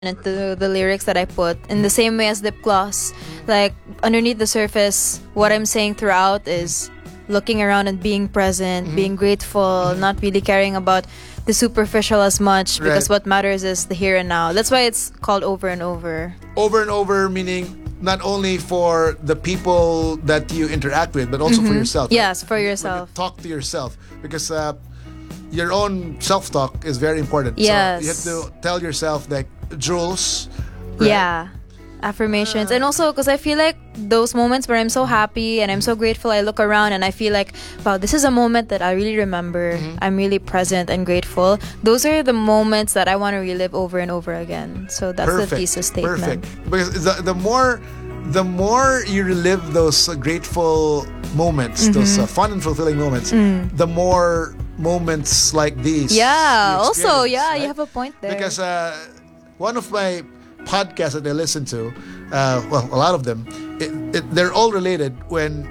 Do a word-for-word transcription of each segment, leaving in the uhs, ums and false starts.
into the lyrics that I put in the same way as lip gloss. Like underneath the surface, what I'm saying throughout is looking around and being present, mm-hmm. being grateful, mm-hmm. not really caring about the superficial as much, because right. what matters is the here and now. That's why it's called Over and Over. Over and over meaning not only for the people that you interact with, but also mm-hmm. for yourself. Yes, right? for yourself. You talk to yourself, because uh, your own self-talk is very important. Yes. So you have to tell yourself like Jules. Right? Yeah. Affirmations. And also because I feel like those moments where I'm so happy and I'm so grateful, I look around and I feel like, wow, this is a moment that I really remember. Mm-hmm. I'm really present and grateful. Those are the moments that I want to relive over and over again. So that's Perfect. the thesis statement. Perfect. Because the, the more the more you relive those uh, grateful moments, mm-hmm. those uh, fun and fulfilling moments, mm. the more moments like these. Yeah. Also, yeah, right? You have a point there. Because uh, one of my podcasts that I listen to, uh, well, a lot of them, it, it, they're all related. When,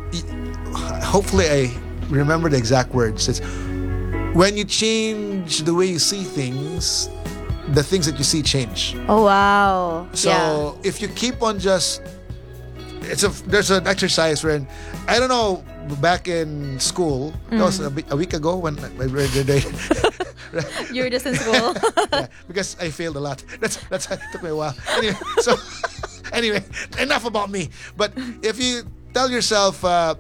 hopefully, I remember the exact words. It's when you change the way you see things, the things that you see change. Oh wow! So yeah. if you keep on just, it's a there's an exercise wherein, I don't know, back in school, mm. that was a, a week ago when I read the day. You were just in school. Yeah, because I failed a lot. That's that's it took me a while. Anyway, so anyway, enough about me. But if you tell yourself uh,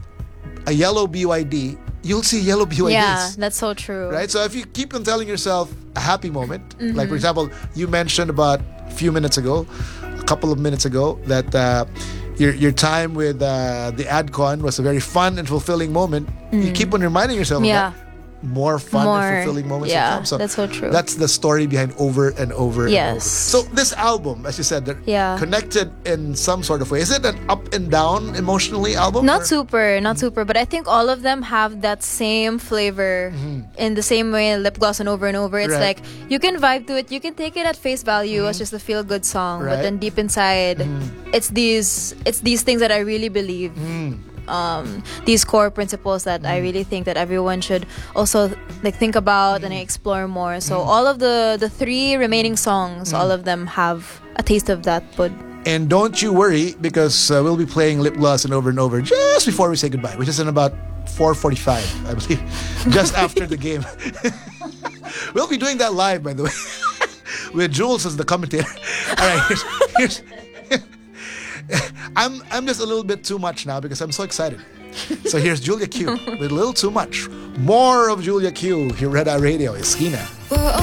a yellow B Y D, you'll see yellow B Y Ds. Yeah, that's so true. Right? So if you keep on telling yourself a happy moment, mm-hmm. like for example, you mentioned about a few minutes ago, a couple of minutes ago, that uh, your your time with uh, the AdCon was a very fun and fulfilling moment. Mm. You keep on reminding yourself yeah. of that. More fun More, and fulfilling moments yeah, to come. So that's so true. That's the story behind Over and Over yes. and Over. So this album, as you said, they're yeah. connected in some sort of way. Is it an up and down emotionally album? Not or? super, not super, but I think all of them have that same flavor mm-hmm. in the same way. Lip Gloss and Over and Over. It's right. like you can vibe to it, you can take it at face value mm-hmm. as just a feel good song, right. but then deep inside, mm-hmm. it's these it's these things that I really believe. Mm. Um, these core principles that mm. I really think that everyone should also like think about mm. and explore more. So mm. all of the the three remaining songs, mm. all of them have a taste of that. But and don't you worry, because uh, we'll be playing Lip Gloss and Over and Over just before we say goodbye, which is in about four forty-five, I believe, just after the game. We'll be doing that live, by the way, with Jules as the commentator. All right, here's. here's I'm I'm just a little bit too much now because I'm so excited. So here's Julia Q with a little too much. More of Julia Q here at our radio. Esquina.